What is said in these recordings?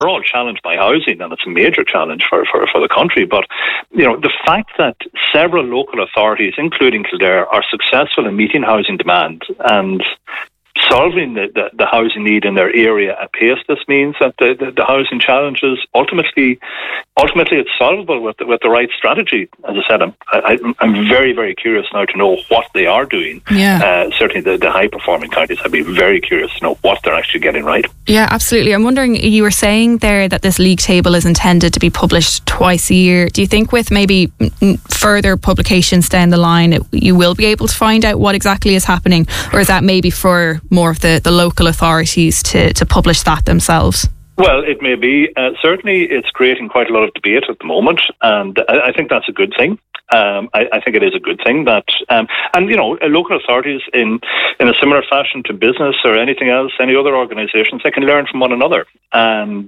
We're all challenged by housing, and it's a major challenge for the country. But, the fact that several local authorities, including Kildare, are successful in meeting housing demand and solving the housing need in their area at pace, this means that the housing challenges ultimately it's solvable with the right strategy. As I said, I'm very, very curious now to know what they are doing. Yeah. Certainly the high performing counties, I'd be very curious to know what they're actually getting right. Yeah, absolutely. I'm wondering, you were saying there that this league table is intended to be published twice a year. Do you think with maybe further publications down the line you will be able to find out what exactly is happening, or is that maybe for more of the local authorities to publish that themselves? Well, it may be. Certainly it's creating quite a lot of debate at the moment, and I think that's a good thing. I think it is a good thing that, local authorities in a similar fashion to business or anything else, any other organisations, they can learn from one another. And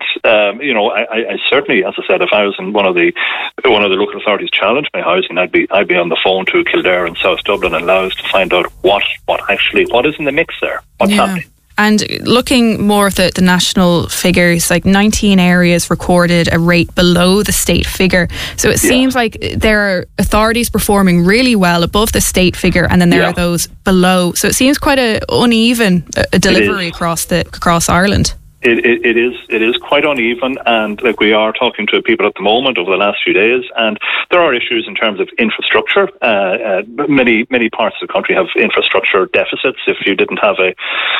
I certainly, as I said, if I was in one of the local authorities challenged by housing, I'd be on the phone to Kildare and South Dublin and Louth to find out what is in the mix there, what's happening. And looking more at the national figures, like 19 areas recorded a rate below the state figure. So it seems like there are authorities performing really well above the state figure, and then there are those below. So it seems quite a uneven delivery across Ireland. It is quite uneven, and we are talking to people at the moment over the last few days, and there are issues in terms of infrastructure. Many parts of the country have infrastructure deficits. If you didn't have a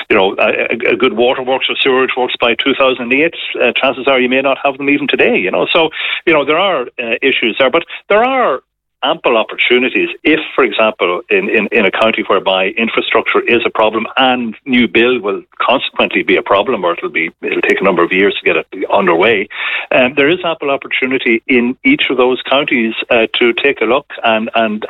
good waterworks or sewerage works by 2008, chances are you may not have them even today. So there are issues there, but there are ample opportunities if, for example, in a county whereby infrastructure is a problem and new build will consequently be a problem, or it'll take a number of years to get it underway. There is ample opportunity in each of those counties to take a look and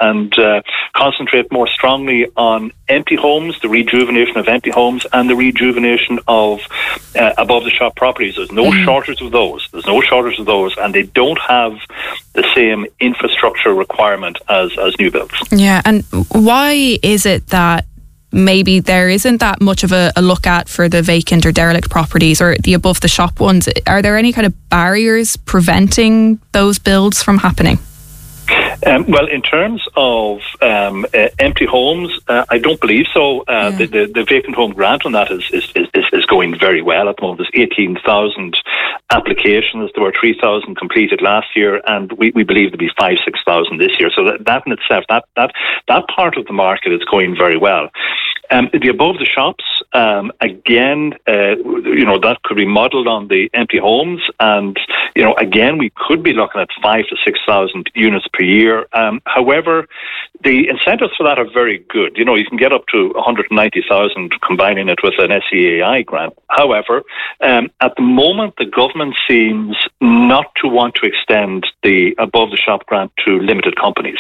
concentrate more strongly on empty homes, the rejuvenation of empty homes, and the rejuvenation of above the shop properties. There's no shortage of those. And they don't have the same infrastructure requirement as new builds. Yeah, and why is it that maybe there isn't that much of a look at for the vacant or derelict properties or the above the shop ones? Are there any kind of barriers preventing those builds from happening? Well, in terms of empty homes, I don't believe so. The vacant home grant on that is going very well at the moment. There's 18,000 applications. There were 3,000 completed last year, and we believe there'll be 5,000-6,000 this year. So that in itself, that part of the market is going very well. The above the shops, again, that could be modelled on the empty homes, and again, we could be looking at 5,000 to 6,000 units per year. However, the incentives for that are very good. You can get up to 190,000 combining it with an SEAI grant. However, at the moment, the government seems not to want to extend the above the shop grant to limited companies.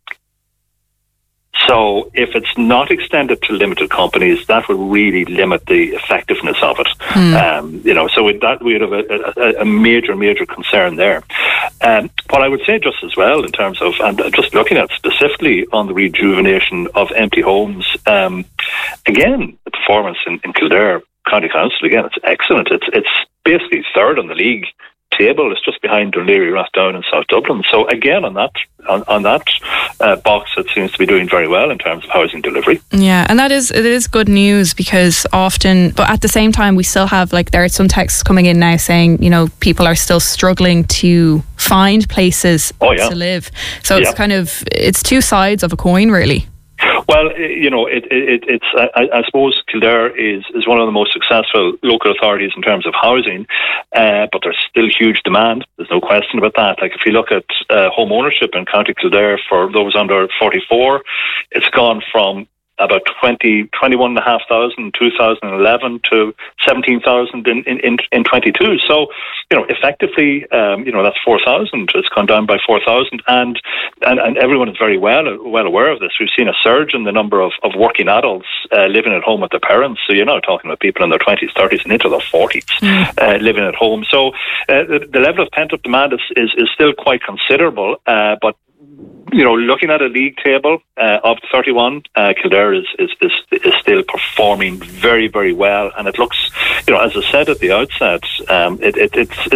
So if it's not extended to limited companies, that would really limit the effectiveness of it. So with that, we would have a major concern there. What I would say just as well in terms of, and just looking at specifically on the rejuvenation of empty homes, again, the performance in Kildare County Council, again, it's excellent. It's basically third on the league table. It's just behind Dún Laoghaire, Rathdown and South Dublin. So again, on that box, it seems to be doing very well in terms of housing delivery. Yeah, and it is good news, because often, but at the same time, we still have, there are some texts coming in now saying, people are still struggling to find places to live. So it's it's two sides of a coin, really. Well, it's. I suppose Kildare is one of the most successful local authorities in terms of housing, but there's still huge demand. There's no question about that. If you look at home ownership in County Kildare for those under 44, it's gone from about 21,500 in 2011 to 17,000 in 22. So, effectively, that's 4,000. It's gone down by 4,000, and everyone is very well aware of this. We've seen a surge in the number of working adults living at home with their parents. So you're now talking about people in their 20s, 30s, and into their 40s living at home. So the level of pent-up demand is still quite considerable, but looking at a league table of 31, Kildare is still performing very, very well, and it looks, as I said at the outset, it's